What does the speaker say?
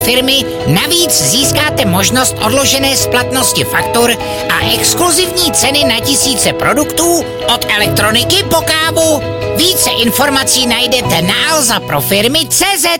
firmy navíc získáte možnost odložené splatnosti faktur a exkluzivní ceny na tisíce produktů od elektroniky po kávu. Více informací najdete na alzaprofirmy.cz.